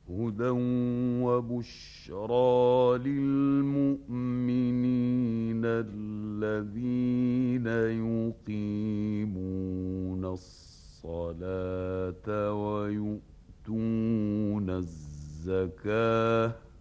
هدى وبشرى للمؤمنين الذين يقيمون الصلاة ويؤتون الزكاة